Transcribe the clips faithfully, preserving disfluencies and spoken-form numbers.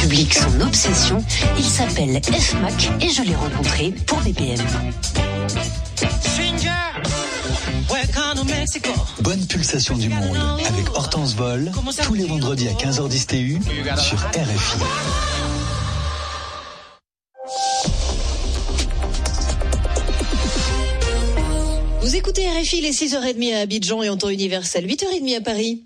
République son obsession. Il s'appelle F M A C et je l'ai rencontré pour B P M. Bonne pulsation du monde avec Hortense Vol tous les vendredis à quinze heures dix T U sur R F I. Vous écoutez R F I, les six heures trente à Abidjan et en temps universel, huit heures trente à Paris.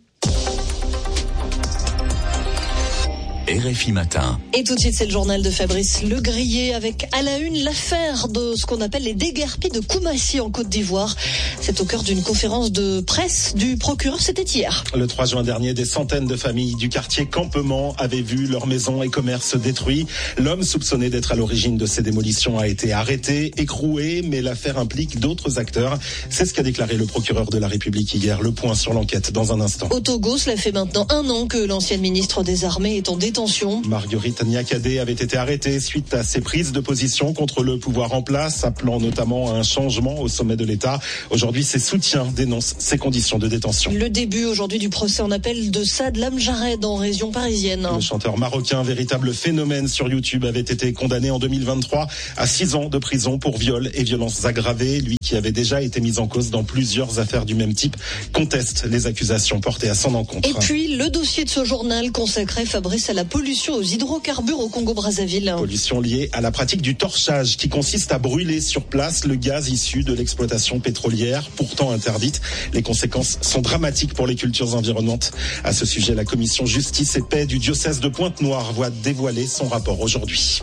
R F I Matin. Et tout de suite, c'est le journal de Fabrice Legrier avec à la une l'affaire de ce qu'on appelle les déguerpis de Koumassi en Côte d'Ivoire. C'est au cœur d'une conférence de presse du procureur, c'était hier. Le trois juin dernier, des centaines de familles du quartier Campement avaient vu leurs maisons et commerces détruits. L'homme soupçonné d'être à l'origine de ces démolitions a été arrêté, écroué, mais l'affaire implique d'autres acteurs. C'est ce qu'a déclaré le procureur de la République hier. Le point sur l'enquête dans un instant. Au Togo, cela fait maintenant un an que l'ancienne ministre des Armées est en détention. Marguerite Niakhaté avait été arrêtée suite à ses prises de position contre le pouvoir en place, appelant notamment à un changement au sommet de l'État. Aujourd'hui, ses soutiens dénoncent ces conditions de détention. Le début aujourd'hui du procès en appel de Saad Lamjared en région parisienne. Le chanteur marocain, véritable phénomène sur YouTube, avait été condamné en deux mille vingt-trois à six ans de prison pour viol et violences aggravées. Lui qui avait déjà été mis en cause dans plusieurs affaires du même type, conteste les accusations portées à son encontre. Et puis, le dossier de ce journal consacré, Fabrice, à la pollution aux hydrocarbures au Congo-Brazzaville. Pollution liée à la pratique du torchage qui consiste à brûler sur place le gaz issu de l'exploitation pétrolière, pourtant interdite. Les conséquences sont dramatiques pour les cultures environnantes. À ce sujet, la commission Justice et Paix du diocèse de Pointe-Noire va dévoiler son rapport aujourd'hui.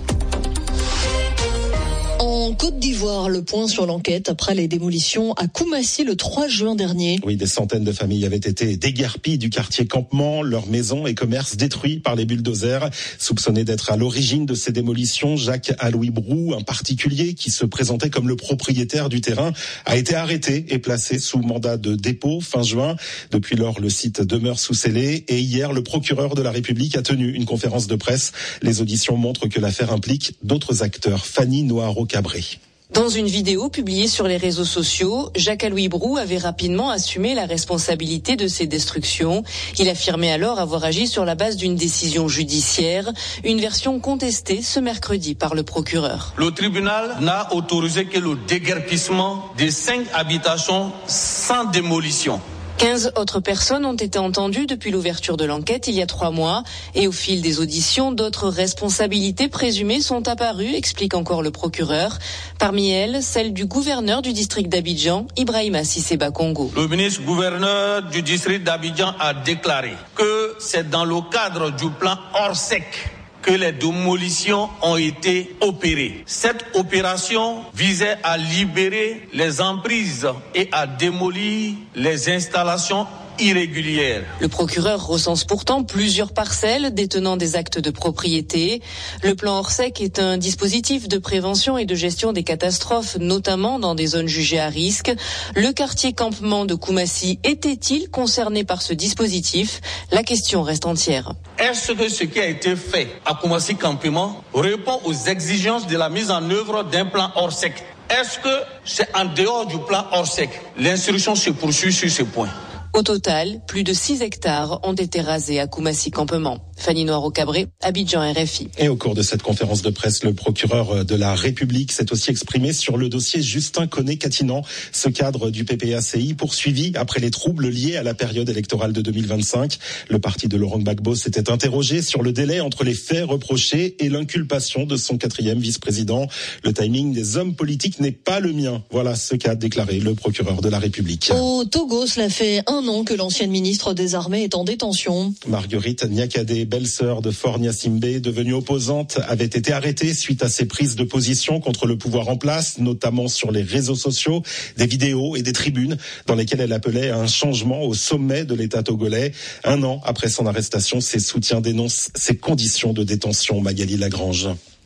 En Côte d'Ivoire, le point sur l'enquête après les démolitions à Koumassi le trois juin dernier. Oui, des centaines de familles avaient été déguerpies du quartier Campement, leurs maisons et commerces détruits par les bulldozers. Soupçonné d'être à l'origine de ces démolitions, Jacques Aloui Brou, un particulier qui se présentait comme le propriétaire du terrain, a été arrêté et placé sous mandat de dépôt fin juin. Depuis lors, le site demeure sous scellé et hier, le procureur de la République a tenu une conférence de presse. Les auditions montrent que l'affaire implique d'autres acteurs. Fanny Noiro-Cabré. Dans une vidéo publiée sur les réseaux sociaux, Jacques Aloui Brou avait rapidement assumé la responsabilité de ces destructions. Il affirmait alors avoir agi sur la base d'une décision judiciaire, une version contestée ce mercredi par le procureur. Le tribunal n'a autorisé que le déguerpissement des cinq habitations sans démolition. quinze autres personnes ont été entendues depuis l'ouverture de l'enquête il y a trois mois. Et au fil des auditions, d'autres responsabilités présumées sont apparues, explique encore le procureur. Parmi elles, celle du gouverneur du district d'Abidjan, Ibrahima Cissé Bakongo. Le ministre gouverneur du district d'Abidjan a déclaré que c'est dans le cadre du plan Orsec que les démolitions ont été opérées. Cette opération visait à libérer les emprises et à démolir les installations irrégulière. Le procureur recense pourtant plusieurs parcelles détenant des actes de propriété. Le plan Orsec est un dispositif de prévention et de gestion des catastrophes, notamment dans des zones jugées à risque. Le quartier campement de Koumassi était-il concerné par ce dispositif? La question reste entière. Est-ce que ce qui a été fait à Koumassi campement répond aux exigences de la mise en œuvre d'un plan Orsec? Est-ce que c'est en dehors du plan Orsec? L'instruction se poursuit sur ce point. Au total, plus de six hectares ont été rasés à Koumassi campement. Fanny Noiro-Cabré, Abidjan, R F I. Et au cours de cette conférence de presse, le procureur de la République s'est aussi exprimé sur le dossier Justin Koné-Katinan, ce cadre du P P A C I poursuivi après les troubles liés à la période électorale de deux mille vingt-cinq. Le parti de Laurent Gbagbo s'était interrogé sur le délai entre les faits reprochés et l'inculpation de son quatrième vice-président. Le timing des hommes politiques n'est pas le mien. Voilà ce qu'a déclaré le procureur de la République. Au Togo, cela fait un an que l'ancienne ministre des Armées est en détention. Marguerite Niakhaté, belle-sœur de Faure Gnassingbé, devenue opposante, avait été arrêtée suite à ses prises de position contre le pouvoir en place, notamment sur les réseaux sociaux, des vidéos et des tribunes dans lesquelles elle appelait à un changement au sommet de l'État togolais. Un an après son arrestation, ses soutiens dénoncent ses conditions de détention. Magali Lagrange.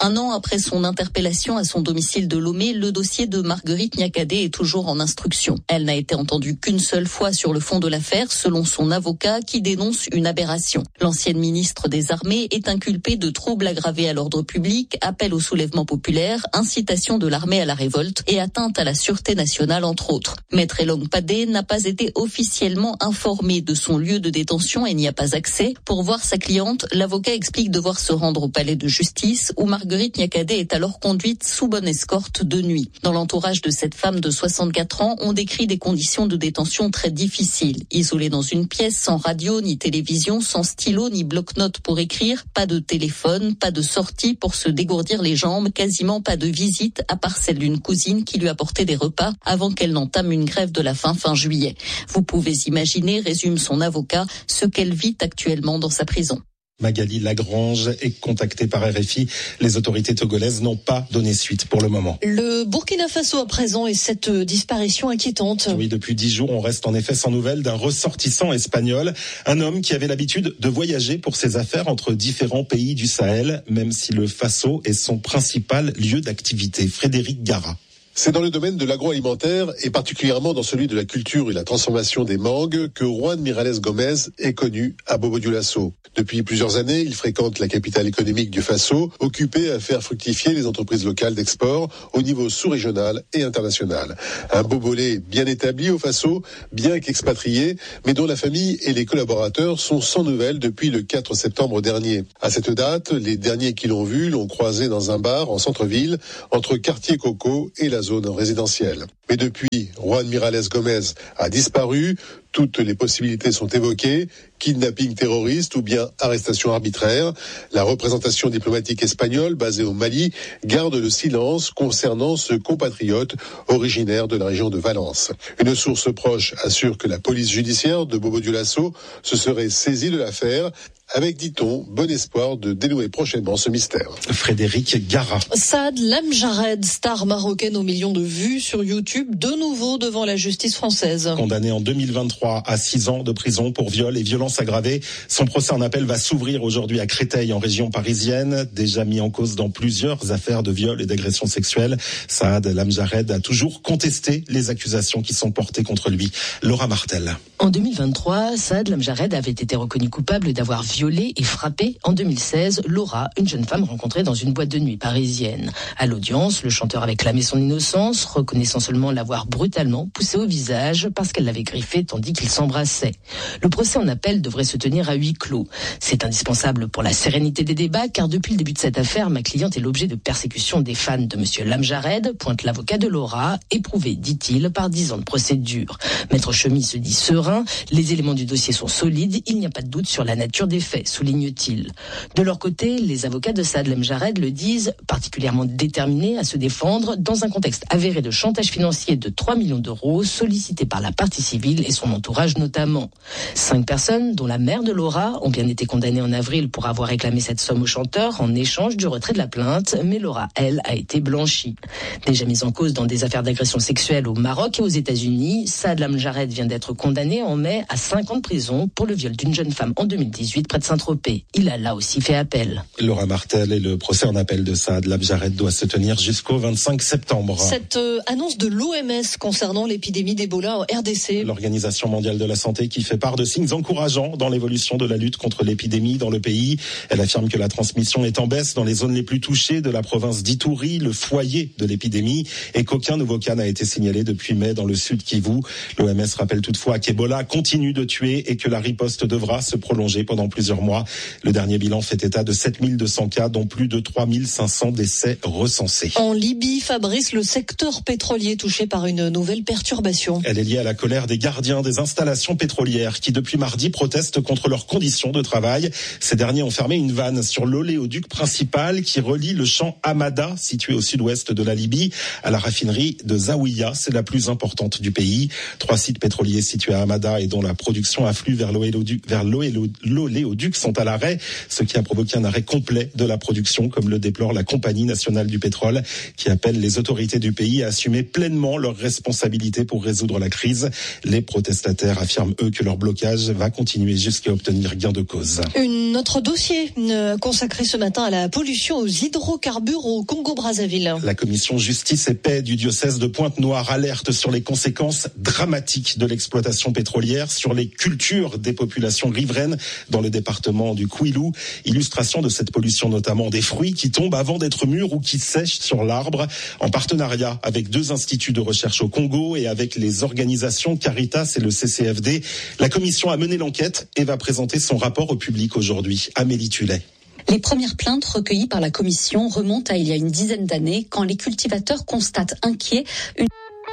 Un an après son interpellation à son domicile de Lomé, le dossier de Marguerite Niakhaté est toujours en instruction. Elle n'a été entendue qu'une seule fois sur le fond de l'affaire, selon son avocat qui dénonce une aberration. L'ancienne ministre des Armées est inculpée de troubles aggravés à l'ordre public, appel au soulèvement populaire, incitation de l'armée à la révolte et atteinte à la sûreté nationale, entre autres. Maître Elong Padé n'a pas été officiellement informé de son lieu de détention et n'y a pas accès. Pour voir sa cliente, l'avocat explique devoir se rendre au palais de justice où Marguerite Niakhaté est alors conduite sous bonne escorte de nuit. Dans l'entourage de cette femme de soixante-quatre ans, on décrit des conditions de détention très difficiles. Isolée dans une pièce sans radio ni télévision, sans stylo ni bloc-notes pour écrire, pas de téléphone, pas de sortie pour se dégourdir les jambes, quasiment pas de visite à part celle d'une cousine qui lui apportait des repas avant qu'elle n'entame une grève de la faim fin juillet. Vous pouvez imaginer, résume son avocat, ce qu'elle vit actuellement dans sa prison. Magali Lagrange est contactée par R F I. Les autorités togolaises n'ont pas donné suite pour le moment. Le Burkina Faso à présent et cette disparition inquiétante. Oui, depuis dix jours, on reste en effet sans nouvelles d'un ressortissant espagnol. Un homme qui avait l'habitude de voyager pour ses affaires entre différents pays du Sahel, même si le Faso est son principal lieu d'activité. Frédéric Gara. C'est dans le domaine de l'agroalimentaire et particulièrement dans celui de la culture et la transformation des mangues que Juan Miralles Gomez est connu à Bobo-Dioulasso. Depuis plusieurs années, il fréquente la capitale économique du Faso, occupé à faire fructifier les entreprises locales d'export au niveau sous-régional et international. Un bobolé bien établi au Faso, bien qu'expatrié, mais dont la famille et les collaborateurs sont sans nouvelles depuis le quatre septembre dernier. À cette date, les derniers qui l'ont vu l'ont croisé dans un bar en centre-ville, entre Quartier Coco et la zone résidentielle. Mais depuis, Juan Miralles Gomez a disparu. Toutes les possibilités sont évoquées, kidnapping terroriste ou bien arrestation arbitraire. La représentation diplomatique espagnole basée au Mali garde le silence concernant ce compatriote originaire de la région de Valence. Une source proche assure que la police judiciaire de Bobo-Dioulasso se serait saisie de l'affaire, avec, dit-on, bon espoir de dénouer prochainement ce mystère. Frédéric Gara. Saad Lamjared, star marocaine aux millions de vues sur YouTube, de nouveau devant la justice française. Condamné en deux mille vingt-trois à six ans de prison pour viol et violences aggravées, son procès en appel va s'ouvrir aujourd'hui à Créteil, en région parisienne. Déjà mis en cause dans plusieurs affaires de viol et d'agression sexuelle, Saad Lamjared a toujours contesté les accusations qui sont portées contre lui. Laura Martel. En deux mille vingt-trois, Saad Lamjared avait été reconnu coupable d'avoir violé et frappé en deux mille seize Laura, une jeune femme rencontrée dans une boîte de nuit parisienne. À l'audience, le chanteur avait clamé son innocence, reconnaissant seulement l'avoir brutalement poussé au visage parce qu'elle l'avait griffé tandis qu'ils s'embrassaient. Le procès en appel devrait se tenir à huis clos. C'est indispensable pour la sérénité des débats car depuis le début de cette affaire, ma cliente est l'objet de persécutions des fans de monsieur Lamjared, pointe l'avocat de Laura, éprouvé, dit-il, par dix ans de procédure. Maître Chemy se dit serein, les éléments du dossier sont solides, il n'y a pas de doute sur la nature des faits, souligne-t-il. De leur côté, les avocats de Saad Lamjared le disent particulièrement déterminés à se défendre dans un contexte avéré de chantage financier de trois millions d'euros sollicité par la partie civile et son entourage notamment. Cinq personnes, dont la mère de Laura, ont bien été condamnées en avril pour avoir réclamé cette somme au chanteur en échange du retrait de la plainte, mais Laura, elle, a été blanchie. Déjà mise en cause dans des affaires d'agression sexuelle au Maroc et aux États-Unis, Saad Lamjared vient d'être condamné en mai à cinq ans de prison pour le viol d'une jeune femme en deux mille dix-huit près de Saint-Tropez. Il a là aussi fait appel. Laura Martel, et le procès en appel de Saad Lamjared doit se tenir jusqu'au vingt-cinq septembre. Cette euh, annonce de l'O M S concernant l'épidémie d'Ebola en R D C. L'Organisation mondiale de la santé qui fait part de signes encourageants dans l'évolution de la lutte contre l'épidémie dans le pays. Elle affirme que la transmission est en baisse dans les zones les plus touchées de la province d'Ituri, le foyer de l'épidémie, et qu'aucun nouveau cas n'a été signalé depuis mai dans le sud Kivu. L'O M S rappelle toutefois qu'Ebola continue de tuer et que la riposte devra se prolonger pendant plusieurs mois. Le dernier bilan fait état de sept mille deux cents cas, dont plus de trois mille cinq cents décès recensés. En Libye, Fabrice, le secteur pétrolier touché par une nouvelle perturbation. Elle est liée à la colère des gardiens des installations pétrolières qui, depuis mardi, protestent contre leurs conditions de travail. Ces derniers ont fermé une vanne sur l'oléoduc principal qui relie le champ Hamada, situé au sud-ouest de la Libye, à la raffinerie de Zawiya. C'est la plus importante du pays. Trois sites pétroliers situés à Hamada et dont la production afflue vers l'oléoduc, vers l'oléoduc sont à l'arrêt, ce qui a provoqué un arrêt complet de la production, comme le déplore la Compagnie nationale du pétrole, qui appelle les autorités du pays à assumer pleinement pleinement leurs responsabilités pour résoudre la crise. Les protestataires affirment, eux, que leur blocage va continuer jusqu'à obtenir gain de cause. Un autre dossier consacré ce matin à la pollution aux hydrocarbures au Congo-Brazzaville. La commission Justice et Paix du diocèse de Pointe-Noire alerte sur les conséquences dramatiques de l'exploitation pétrolière sur les cultures des populations riveraines dans le département du Kwilu. Illustration de cette pollution, notamment des fruits qui tombent avant d'être mûrs ou qui sèchent sur l'arbre. En partenariat avec deux instituts de recherche au Congo et avec les organisations Caritas et le C C F D, la commission a mené l'enquête et va présenter son rapport au public aujourd'hui. Amélie Tullet. Les premières plaintes recueillies par la commission remontent à il y a une dizaine d'années quand les cultivateurs constatent inquiets une